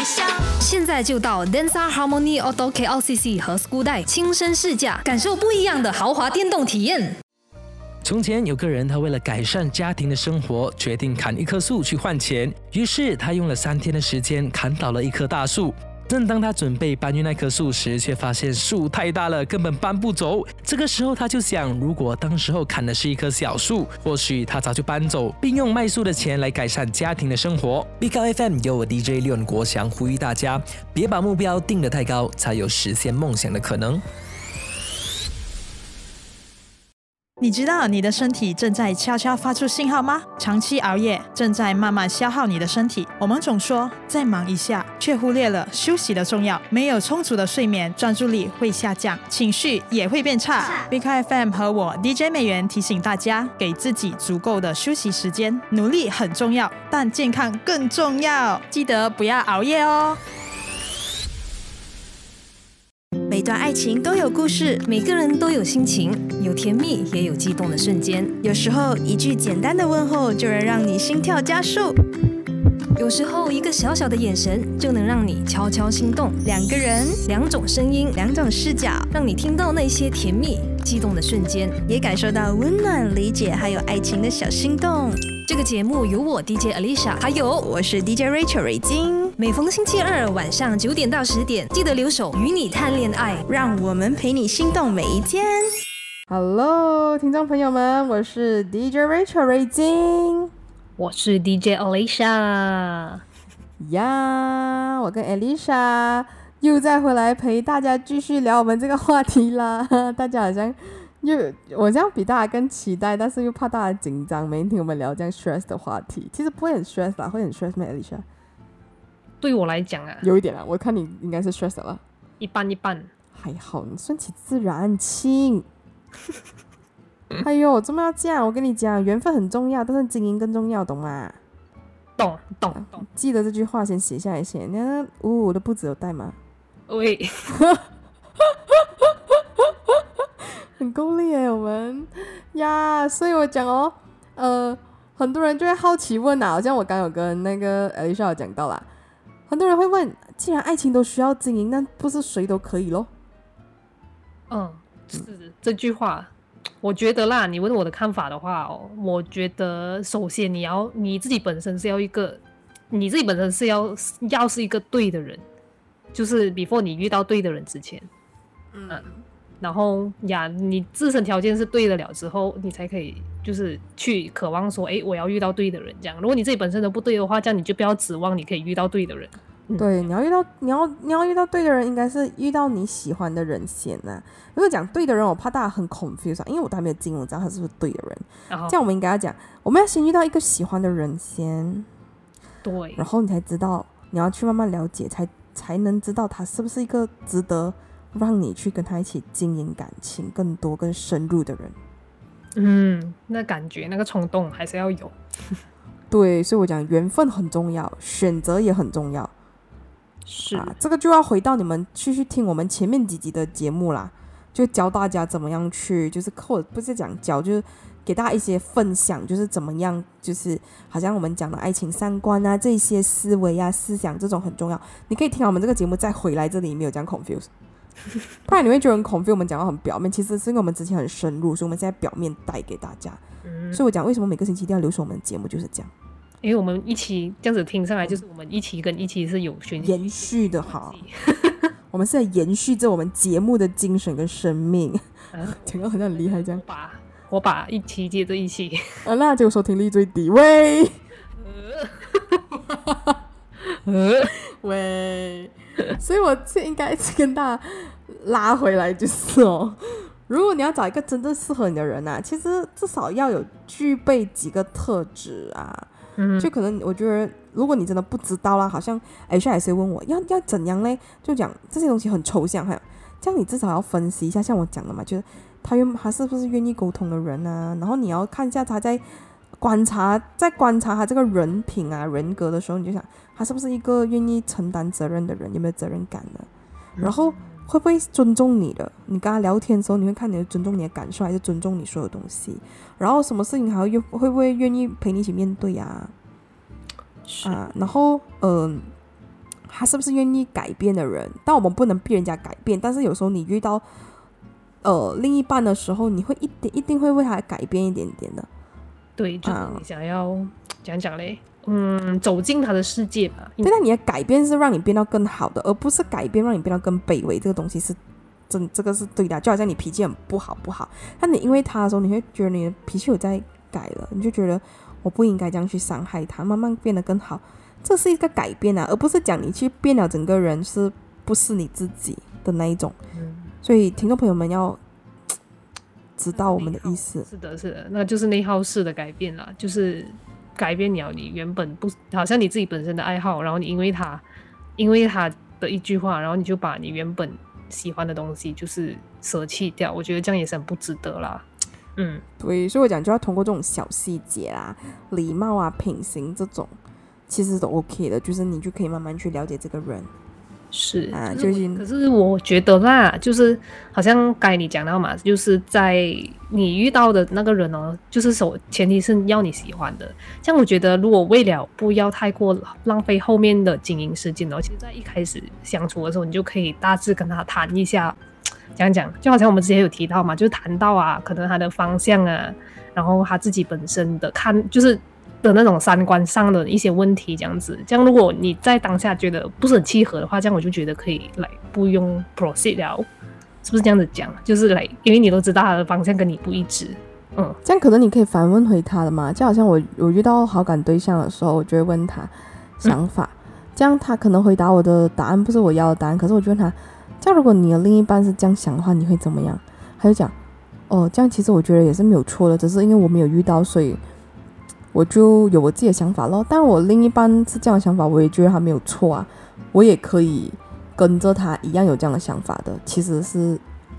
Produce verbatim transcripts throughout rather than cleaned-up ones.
现在就到 Densar Harmony Auto K L C C 和 Skudai 亲身试驾，感受不一样的豪华电动体验。 从前有个人，他为了改善家庭的生活，决定砍一棵树去换钱。于是他用了三天的时间砍倒了一棵大树。正当他准备搬运那棵树时，却发现树太大了，根本搬不走。这个时候他就想，如果当时候砍的是一棵小树，或许他早就搬走，并用卖树的钱来改善家庭的生活。B K F M 由我 D J 廖国祥呼吁大家，别把目标定得太高，才有实现梦想的可能。 你知道你的身体正在悄悄发出信号吗？长期熬夜正在慢慢消耗你的身体。我们总说再忙一下，却忽略了休息的重要。没有充足的睡眠，专注力会下降，情绪也会变差。B K F M 和我 D J 美元提醒大家，给自己足够的休息时间。努力很重要，但健康更重要。记得不要熬夜哦。 每段爱情都有故事， 每个人都有心情，有甜蜜也有激动的瞬间。 有时候一句简单的问候就能让你心跳加速， 有时候一个小小的眼神就能让你悄悄心动。 两个人， 两种声音， 两种视角， 让你听到那些甜蜜激动的瞬间， 也感受到温暖、理解还有爱情的小心动。 这个节目由我 D J Alicia 还有我是 D J Rachel 瑞金， 每逢星期二晚上九点到十点，记得留守与你谈恋爱， 让我们陪你心动每一天。 Hello， 听众朋友们，我是 D J Rachel 瑞金， 我是 D J Alicia 呀，我跟 Alicia 又再回来陪大家继续聊我们这个话题啦。大家好像又我这样比大家更期待，但是又怕大家紧张，每天听我们聊这样 stress 的话题。其实不会很 stress 啦，会很 stress 吗 Alicia？ 对我来讲啊， 有一点啦，我看你应该是 stress 的了。 一般一般， 还好你顺其自然，亲。哎呦，怎么要这样？我跟你讲，缘分很重要，但是经营更重要，懂吗？ 懂懂懂。 记得这句话，先写下来先。你看，呜、哦，我的布子有带吗？ 喂。 很够力耶，我们呀，所以我讲哦，呃，很多人就会好奇问啊，好像我刚有跟那个 Alicia 有讲到啦，很多人会问，既然爱情都需要经营，那不是谁都可以咯？ 嗯，是这句话，我觉得啦，你问我的看法的话哦，我觉得首先你要你自己本身是要一个，你自己本身是要要是一个对的人，就是 before 你遇到对的人之前，嗯。嗯然后呀，你自身条件是对的了之后，你才可以就是去渴望说，哎，我要遇到对的人这样。如果你自己本身都不对的话，这样你就不要指望你可以遇到对的人。嗯、 对，你要遇到你要你要遇到对的人，应该是遇到你喜欢的人先啊。如果讲对的人，我怕大家很 confused， 因为我都还没有经营，我知道他是不是对的人。这样我们应该要讲，我们要先遇到一个喜欢的人先， 对， 然后你才知道，你要去慢慢了解，才才能知道他是不是一个值得让你去跟他一起经营感情更多更深入的人。 嗯，那感觉那个冲动还是要有。 对，所以我讲缘分很重要，选择也很重要。 是啊，这个就要回到你们继续听我们前面几集的节目啦，就教大家怎么样去，就是或不是讲教，就是给大家一些分享，就是怎么样，就是好像我们讲的爱情三观啊，这些思维啊、思想这种很重要。你可以听我们这个节目再回来这里，没有这样 confuse。不然你会觉得很 confuse， 我们讲到很表面，其实是因为我们之前很深入，所以我们现在表面带给大家。嗯、所以我讲为什么每个星期一定要留守我们的节目就是这样， 因为我们一期这样子听上来，就是我们一期跟一期是有延续的哈。我们是在延续着我们节目的精神跟生命，讲到好像很厉害这样。 我把我把一期接着一期， 啊，那结果收听率最低，喂，喂。所以我应该跟大家拉回来，就是哦，如果你要找一个真正适合你的人啊，其实至少要有具备几个特质啊。嗯，就可能我觉得，如果你真的不知道啦，好像 H 还是问我要要怎样嘞，就讲这些东西很抽象，还有这样你至少要分析一下，像我讲的嘛，就是他愿他是不是愿意沟通的人啊，然后你要看一下他在观察在观察他这个人品啊人格的时候，你就想他是不是一个愿意承担责任的人，有没有责任感的，然后会不会尊重你的，你跟他聊天的时候你会看你尊重你的感受还是尊重你所有东西，然后什么事情还会会不会愿意陪你一起面对啊啊，然后嗯、呃， 他是不是愿意改变的人。但我们不能逼人家改变，但是有时候你遇到呃另一半的时候，你会一定一定会为他改变一点点的。 对，就是你想要讲讲嘞，嗯，走进他的世界吧。 对，那你的改变是让你变到更好的，而不是改变让你变到更卑微。这个东西是真，这个是对的。就好像你脾气很不好不好，但你因为他的时候，你会觉得你的脾气有在改了，你就觉得我不应该这样去伤害他，慢慢变得更好。这是一个改变啊，而不是讲你去变了整个人是不是你自己的那一种。嗯，所以听众朋友们要知道我们的意思。 是的，是的，那就是内耗式的改变啦，就是改变了你原本不好像你自己本身的爱好，然后你因为他因为他的一句话，然后你就把你原本喜欢的东西就是舍弃掉。我觉得这样也是很不值得啦。嗯， 对，所以我讲就要通过这种小细节啦、礼貌啊、品行这种，其实都 OK 的，就是你就可以慢慢去了解这个人。 是啊， 可是我可是我觉得啦，就是好像该你讲到嘛，就是在你遇到的那个人哦，就是首前提是要你喜欢的。这样我觉得，如果为了不要太过浪费后面的经营时间哦，其实在一开始相处的时候，你就可以大致跟他谈一下，讲讲，就好像我们之前有提到嘛，就是谈到啊，可能他的方向啊，然后他自己本身的看，就是。的那种三观上的一些问题，这样子，这样如果你在当下觉得不是很契合的话，这样我就觉得可以来不用 proceed 了，是不是这样子讲？就是来，因为你都知道他的方向跟你不一致，嗯， 这样可能你可以反问回他了嘛？就好像我我遇到好感对象的时候，我就会问他想法，嗯、这样他可能回答我的答案不是我要的答案，可是我就问他，这样如果你的另一半是这样想的话，你会怎么样？他就讲，哦，这样其实我觉得也是没有错的，只是因为我没有遇到，所以。我就有我自己的想法咯，但我另一半是这样的想法，我也觉得他没有错啊，我也可以跟着他一样有这样的想法的，其实是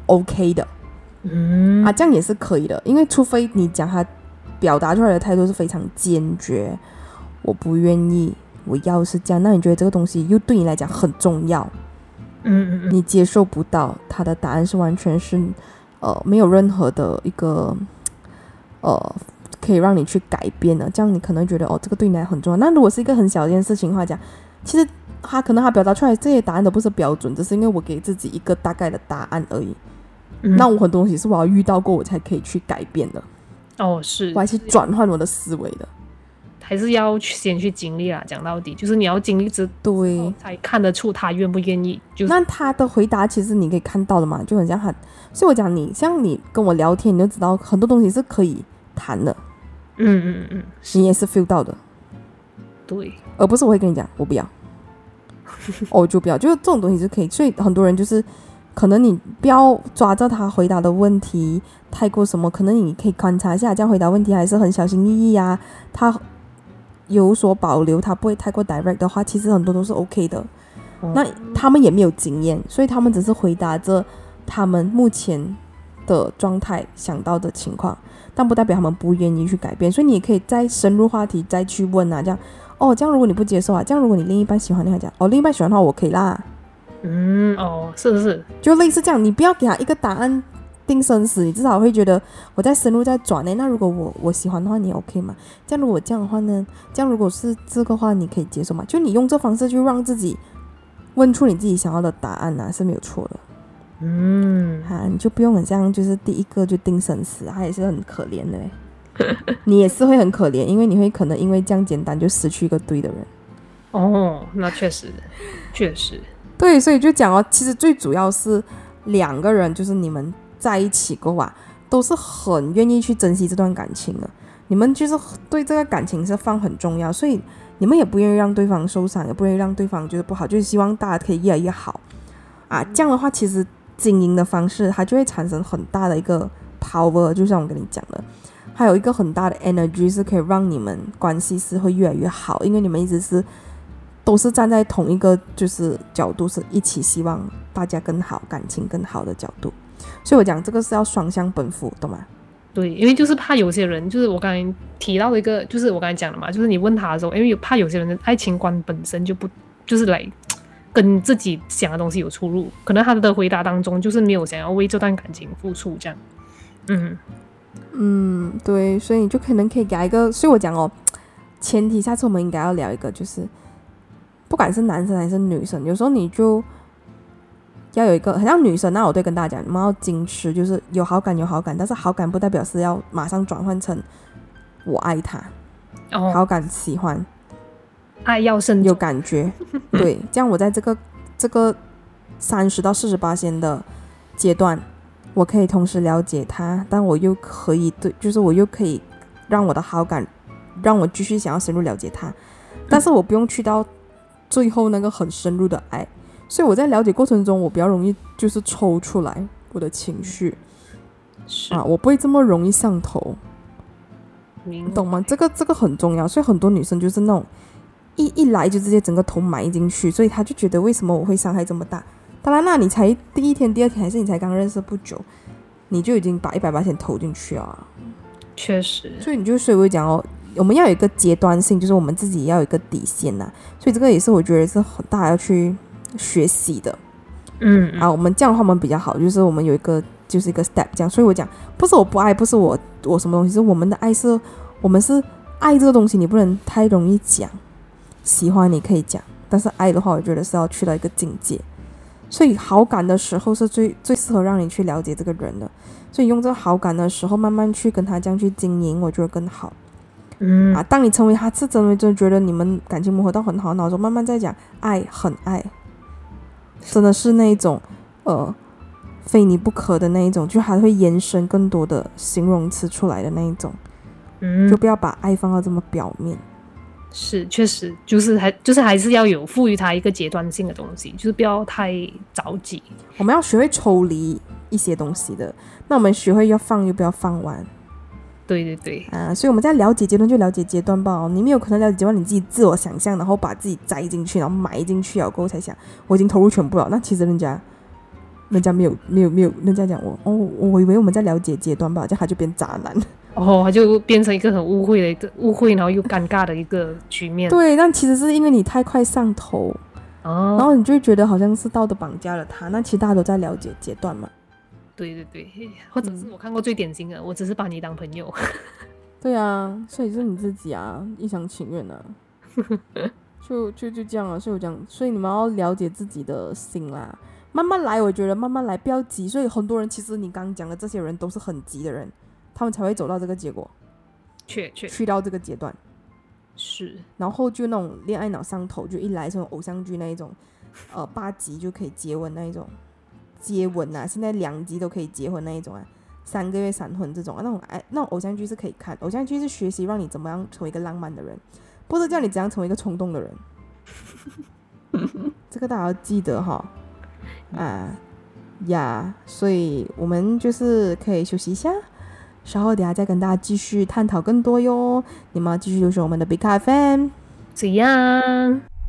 OK 的，嗯啊，这样也是可以的，因为除非你讲他表达出来的态度是非常坚决，我不愿意，我要是这样，那你觉得这个东西又对你来讲很重要，嗯嗯嗯，你接受不到他的答案是完全是呃没有任何的一个呃。可以让你去改变的，这样你可能觉得哦，这个对你来很重要。那如果是一个很小的一件事情的话，讲其实他可能他表达出来这些答案都不是标准，只是因为我给自己一个大概的答案而已。嗯、那我很多东西是我要遇到过我才可以去改变的。 哦，是， 我还去转换我的思维的， 还是要先去经历啦。讲到底，就是你要经历之对才看得出他愿不愿意。就是、 那他的回答其实你可以看到的嘛，就很像他。所以我讲你像你跟我聊天，你就知道很多东西是可以谈的。嗯嗯嗯，你也是 feel 到的， 对， 而不是我会跟你讲我不要，我就不要，就是这种东西是可以，所以很多人就是可能你不要抓着他回答的问题太过什么，可能你可以观察一下，这样回答问题还是很小心翼翼啊，他有所保留，他不会太过 direct 的话，其实很多都是 OK 的。嗯、那他们也没有经验，所以他们只是回答着他们目前的状态想到的情况。但不代表他们不愿意去改变，所以你也可以再深入话题再去问啊，这样哦，这样如果你不接受啊，这样如果你另一半喜欢，你讲哦，另一半喜欢的话我可以啦， 嗯，哦，是是是， 就类似这样，你不要给他一个答案定生死，你至少会觉得我再深入再转呢。那如果我我喜欢的话，你 OK 吗？这样如果这样的话呢，这样如果是这个话，你可以接受吗？就你用这方式去让自己问出你自己想要的答案啊，是没有错的。嗯，啊，你就不用很像就是第一个就定生死，他也是很可怜的嘞。你也是会很可怜，因为你会可能因为这样简单就失去一个对的人。 哦，那确实，确实， 对，所以就讲哦，其实最主要是两个人，就是你们在一起过啊，都是很愿意去珍惜这段感情的。你们就是对这个感情是放很重要，所以你们也不愿意让对方受伤，也不愿意让对方觉得不好，就是希望大家可以越来越好啊。这样的话，其实经营的方式它就会产生很大的一个 power， 就像我跟你讲的，还有一个很大的 energy 是可以让你们关系是会越来越好，因为你们一直是都是站在同一个就是角度，是一起希望大家更好，感情更好的角度。所以我讲这个是要双向奔赴，懂吗？ 对，因为就是怕有些人，就是我刚才提到的一个，就是我刚才讲的嘛，就是你问他的时候，因为怕有些人的爱情观本身就不就是来跟自己想的东西有出入，可能他的回答当中就是没有想要为这段感情付出这样。嗯嗯，对，所以你就可能可以给一个，所以我讲哦，前提下次我们应该要聊一个，就是不管是男生还是女生，有时候你就要有一个很像女生，那我对跟大家讲，你们要矜持，就是有好感有好感，但是好感不代表是要马上转换成我爱他， 哦， 好感喜欢爱要慎有重。 感觉，对，这样我在这个这个三十到四十八线的阶段，我可以同时了解他，但我又可以对，就是我又可以让我的好感让我继续想要深入了解他，但是我不用去到最后那个很深入的爱。所以我在了解过程中，我比较容易就是抽出来我的情绪是啊，我不会这么容易上头， 明你懂吗？这个这个很重要。所以很多女生就是那种一一来就直接整个头埋进去，所以她就觉得为什么我会伤害这么大？当然啦，你才第一天、第二天，还是你才刚认识不久，你就已经把一百八千投进去啊。 确实， 所以你就所以我讲哦，我们要有一个阶段性，就是我们自己要有一个底线呐、啊。所以这个也是我觉得是很大要去学习的。 嗯啊，我们这样的话我们比较好，就是我们有一个就是一个 step 这样。所以我讲不是我不爱，不是我我什么东西，是我们的爱是我们是爱这个东西，你不能太容易讲。喜欢你可以讲，但是爱的话，我觉得是要去到一个境界。所以好感的时候是最最适合让你去了解这个人的。所以用这个好感的时候，慢慢去跟他这样去经营，我觉得更好。 嗯啊，当你成为他是真的真的觉得你们感情磨合到很好，然后慢慢再讲爱很爱，真的是那一种呃非你不可的那一种，就还会延伸更多的形容词出来的那一种， 嗯， 就不要把爱放到这么表面。 是确实就是还就是还是要有赋予它一个阶段性的东西，就是不要太着急。 我们要学会抽离一些东西的，那我们学会要放又不要放完。 对对对， 啊，所以我们在了解阶段就了解阶段吧、哦。你没有可能了解阶段，你自己自我想象，然后把自己栽进去，然后埋进去了过后才想我已经投入全部了。那其实人家，人家没有没有没有，人家讲我哦，我以为我们在了解阶段吧，这样他就变渣男。 哦，他就变成一个很误会的一个误会，然后又尴尬的一个局面。 对，但其实是因为你太快上头， 哦， 然后你就会觉得好像是道德绑架了他。那其实大家都在了解阶段嘛。 对对对，或者是我看过最典型的，我只是把你当朋友。 对啊，所以是你自己啊，一厢情愿啊，就就就这样啊。所以我讲，所以你们要了解自己的心啦，慢慢来。我觉得慢慢来，不要急。所以很多人其实你刚刚讲的这些人都是很急的人，他们才会走到这个结果， 确确去到这个阶段， 是， 然后就那种恋爱脑上头，就一来这种偶像剧那一种，呃，八集就可以接吻那一种。接吻啊，现在两集都可以结婚那一种啊，三个月闪婚这种啊，那种哎，那种偶像剧是可以看，偶像剧是学习让你怎么样成为一个浪漫的人，不是叫你怎样成为一个冲动的人。这个大家要记得哈，啊呀，所以我们就是可以休息一下，稍后等下再跟大家继续探讨更多哟。你们要继续留守我们的 Big F M， 怎样？